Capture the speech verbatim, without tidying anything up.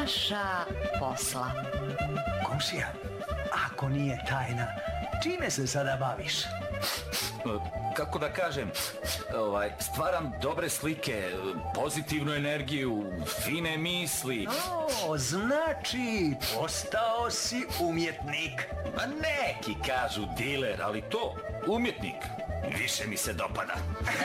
Naša posla. Komšija, ako nije tajna, čime se sada baviš? Kako da kažem, ovaj, stvaram dobre slike, pozitivnu energiju, fine misli. O, znači, postao si umjetnik. Ma neki kažu diler, ali to, umjetnik, više mi se dopada.